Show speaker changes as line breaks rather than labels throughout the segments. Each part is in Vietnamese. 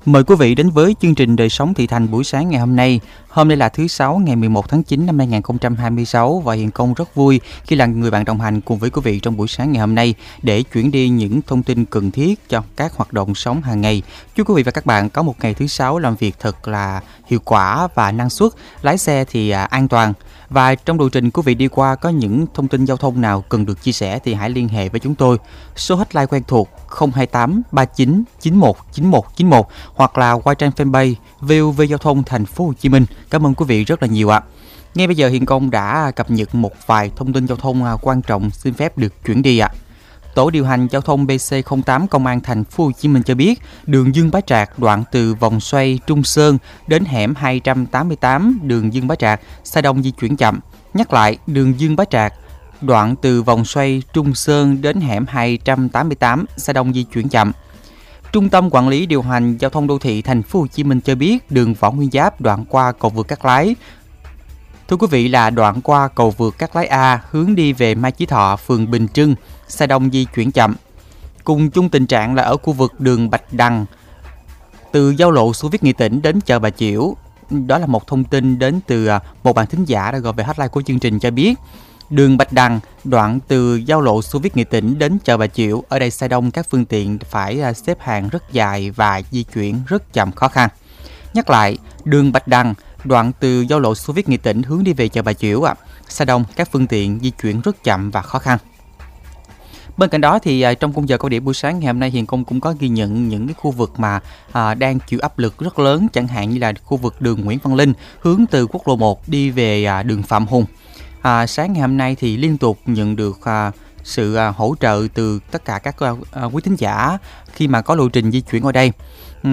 Mời quý vị đến với chương trình Đời sống thị thành buổi sáng ngày hôm nay. Hôm nay là thứ Sáu ngày 11 tháng 9 năm 2026 và Hiền Công rất vui khi là người bạn đồng hành cùng với quý vị trong buổi sáng ngày hôm nay để chuyển đi những thông tin cần thiết cho các hoạt động sống hàng ngày. Chúc quý vị và các bạn có một ngày thứ Sáu làm việc thật là hiệu quả và năng suất, lái xe thì an toàn. Và trong lộ trình quý vị đi qua có những thông tin giao thông nào cần được chia sẻ thì hãy liên hệ với chúng tôi. Số hotline quen thuộc 028 39 91 91 91 hoặc là qua trang fanpage VOV Giao thông Thành phố Hồ Chí Minh. Cảm ơn quý vị rất là nhiều ạ. Ngay bây giờ Hiền Công đã cập nhật một vài thông tin giao thông quan trọng, xin phép được chuyển đi ạ. Tổ điều hành giao thông BC08 Công an Thành phố Hồ Chí Minh cho biết, đường Dương Bá Trạc đoạn từ vòng xoay Trung Sơn đến hẻm 288 đường Dương Bá Trạc xe đông di chuyển chậm. Nhắc lại, đường Dương Bá Trạc đoạn từ vòng xoay Trung Sơn đến hẻm 288 xe đông di chuyển chậm. Trung tâm Quản lý điều hành giao thông đô thị Thành phố Hồ Chí Minh cho biết, đường Võ Nguyên Giáp đoạn qua cầu vượt Cát Lái. Thưa quý vị, là đoạn qua cầu vượt Cát Lái A hướng đi về Mai Chí Thọ, phường Bình Trưng, xe đông di chuyển chậm. Cùng chung tình trạng là ở khu vực đường Bạch Đằng từ giao lộ Xô Viết Nghệ Tĩnh đến chợ Bà Chiểu. Đó là một thông tin đến từ một bạn thính giả đã gọi về hotline của chương trình cho biết. Đường Bạch Đằng đoạn từ giao lộ Xô Viết Nghệ Tĩnh đến chợ Bà Chiểu, ở đây xe đông, các phương tiện phải xếp hàng rất dài và di chuyển rất chậm khó khăn. Nhắc lại, đường Bạch Đằng đoạn từ giao lộ Xô Viết Nghệ Tĩnh hướng đi về chợ Bà Chiểu xe đông, các phương tiện di chuyển rất chậm và khó khăn. Bên cạnh đó thì trong khung giờ cao điểm buổi sáng ngày hôm nay, Hiền Công cũng có ghi nhận những cái khu vực mà đang chịu áp lực rất lớn, chẳng hạn như là khu vực đường Nguyễn Văn Linh hướng từ quốc lộ 1 đi về đường Phạm Hùng. Sáng ngày hôm nay thì liên tục nhận được sự hỗ trợ từ tất cả các quý thính giả khi mà có lộ trình di chuyển ở đây.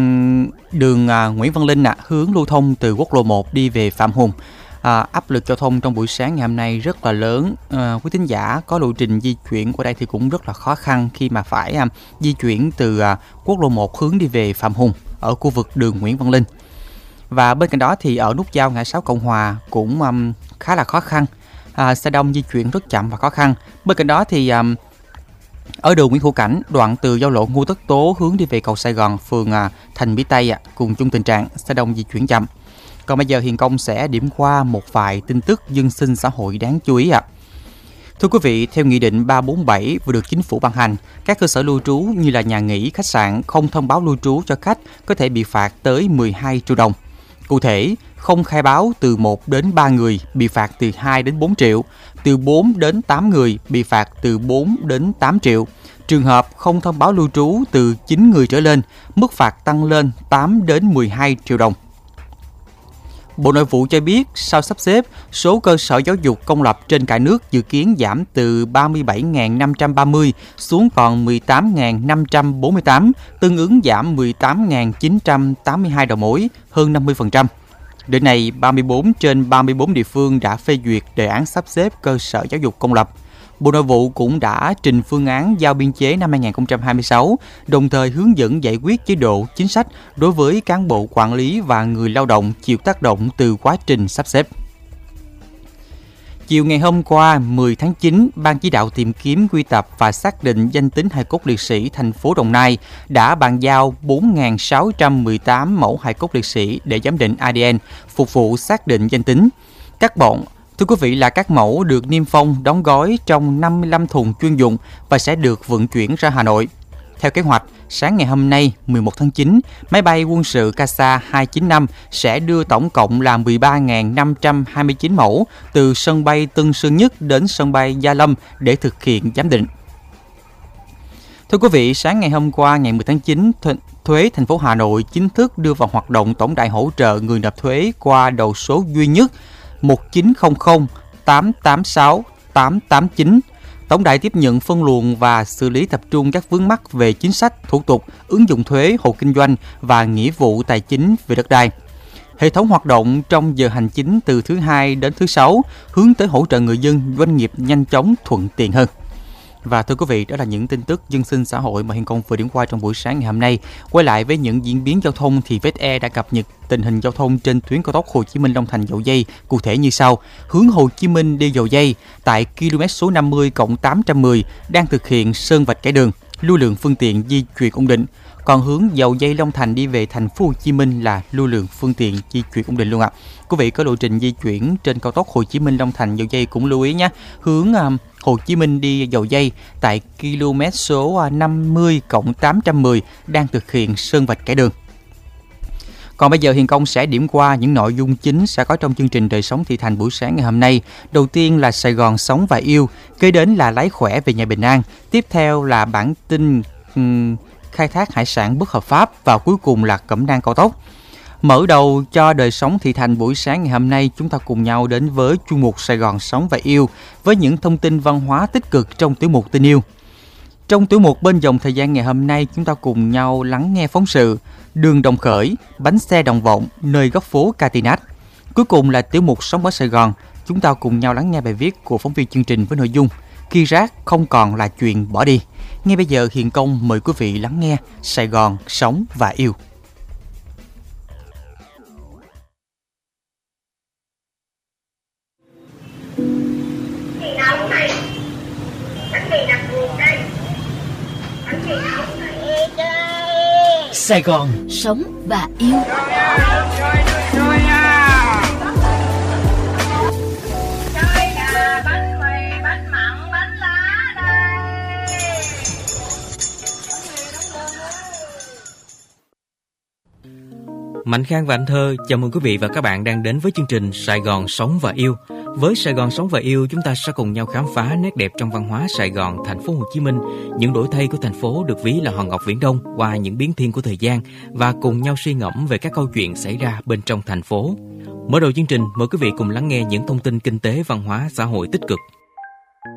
Đường Nguyễn Văn Linh hướng lưu thông từ quốc lộ 1 đi về Phạm Hùng. Áp lực giao thông trong buổi sáng ngày hôm nay rất là lớn. Quý thính giả có lộ trình di chuyển qua đây thì cũng rất là khó khăn khi mà phải di chuyển từ quốc lộ 1 hướng đi về Phạm Hùng ở khu vực đường Nguyễn Văn Linh. Và bên cạnh đó thì ở nút giao ngã 6 Cộng Hòa cũng khá là khó khăn. Xe đông di chuyển rất chậm và khó khăn. Bên cạnh đó thì ở đường Nguyễn Hữu Cảnh đoạn từ giao lộ Ngô Tất Tố hướng đi về cầu Sài Gòn, phường Thành Mỹ Tây cùng chung tình trạng xe đông di chuyển chậm. Còn bây giờ Hiền Công sẽ điểm qua một vài tin tức dân sinh xã hội đáng chú ý Thưa quý vị, theo Nghị định 347 vừa được Chính phủ ban hành, các cơ sở lưu trú như là nhà nghỉ, khách sạn không thông báo lưu trú cho khách có thể bị phạt tới 12 triệu đồng. Cụ thể, không khai báo từ 1 đến 3 người bị phạt từ 2 đến 4 triệu, từ 4 đến 8 người bị phạt từ 4 đến 8 triệu. Trường hợp không thông báo lưu trú từ 9 người trở lên, mức phạt tăng lên 8 đến 12 triệu đồng. Bộ Nội vụ cho biết, sau sắp xếp, số cơ sở giáo dục công lập trên cả nước dự kiến giảm từ 37.530 xuống còn 18.548, tương ứng giảm 18.982 đầu mối, hơn 50%. Đến nay, 34 trên 34 địa phương đã phê duyệt đề án sắp xếp cơ sở giáo dục công lập. Bộ Nội vụ cũng đã trình phương án giao biên chế năm 2026, đồng thời hướng dẫn giải quyết chế độ chính sách đối với cán bộ quản lý và người lao động chịu tác động từ quá trình sắp xếp. Chiều ngày hôm qua, 10 tháng 9, Ban chỉ đạo tìm kiếm, quy tập và xác định danh tính hài cốt liệt sĩ thành phố Đồng Nai đã bàn giao 4.618 mẫu hài cốt liệt sĩ để giám định ADN, phục vụ xác định danh tính. Thưa quý vị, là các mẫu được niêm phong đóng gói trong 55 thùng chuyên dụng và sẽ được vận chuyển ra Hà Nội. Theo kế hoạch, sáng ngày hôm nay 11 tháng 9, máy bay quân sự Casa 295 sẽ đưa tổng cộng là 13.529 mẫu từ sân bay Tân Sơn Nhất đến sân bay Gia Lâm để thực hiện giám định. Thưa quý vị, sáng ngày hôm qua, ngày 10 tháng 9, Thuế thành phố Hà Nội chính thức đưa vào hoạt động tổng đài hỗ trợ người nộp thuế qua đầu số duy nhất 1900 886 889. Tổng đài tiếp nhận, phân luồng và xử lý tập trung các vướng mắc về chính sách, thủ tục, ứng dụng thuế, hộ kinh doanh và nghĩa vụ tài chính về đất đai. Hệ thống hoạt động trong giờ hành chính từ thứ Hai đến thứ Sáu, hướng tới hỗ trợ người dân, doanh nghiệp nhanh chóng, thuận tiện hơn. Và thưa quý vị, đó là những tin tức dân sinh xã hội mà Hiền Công vừa điểm qua trong buổi sáng ngày hôm nay. Quay lại với những diễn biến giao thông thì VSE đã cập nhật tình hình giao thông trên tuyến cao tốc Hồ Chí Minh - Long Thành - Dầu Giây cụ thể như sau. Hướng Hồ Chí Minh đi Dầu Giây tại km số 50+810 đang thực hiện sơn vạch kẻ đường, lưu lượng phương tiện di chuyển ổn định. Còn hướng Dầu Giây Long Thành đi về thành phố Hồ Chí Minh là lưu lượng phương tiện di chuyển ổn định luôn ạ. Quý vị có lộ trình di chuyển trên cao tốc Hồ Chí Minh Long Thành Dầu Giây cũng lưu ý nhé. Hướng Hồ Chí Minh đi Dầu Giây tại km số 50+810 đang thực hiện sơn vạch cải đường. Còn bây giờ Hiền Công sẽ điểm qua những nội dung chính sẽ có trong chương trình Đời Sống Thị Thành buổi sáng ngày hôm nay. Đầu tiên là Sài Gòn Sống và Yêu, kế đến là Lái Khỏe về nhà bình an, tiếp theo là bản tin khai thác hải sản bất hợp pháp và cuối cùng là Cẩm nang cao tốc. Mở đầu cho Đời Sống Thị Thành buổi sáng ngày hôm nay, chúng ta cùng nhau đến với chuyên mục Sài Gòn Sống và Yêu với những thông tin văn hóa tích cực trong tiểu mục Tình Yêu. Trong tiểu mục Bên dòng thời gian ngày hôm nay, chúng ta cùng nhau lắng nghe phóng sự Đường Đồng Khởi, bánh xe Đồng Vọng, nơi góc phố Catinat. Cuối cùng là tiểu mục Sống ở Sài Gòn, chúng ta cùng nhau lắng nghe bài viết của phóng viên chương trình với nội dung Khi rác không còn là chuyện bỏ đi. Ngay bây giờ Hiền Công mời quý vị lắng nghe Sài Gòn Sống và Yêu.
Sài Gòn Sống và Yêu.
Mạnh Khang và Anh Thơ chào mừng quý vị và các bạn đang đến với chương trình Sài Gòn Sống và Yêu. Với Sài Gòn Sống và Yêu, chúng ta sẽ cùng nhau khám phá nét đẹp trong văn hóa Sài Gòn, thành phố Hồ Chí Minh, những đổi thay của thành phố được ví là hòn ngọc viễn đông qua những biến thiên của thời gian và cùng nhau suy ngẫm về các câu chuyện xảy ra bên trong thành phố. Mở đầu chương trình, mời quý vị cùng lắng nghe những thông tin kinh tế, văn hóa, xã hội tích cực.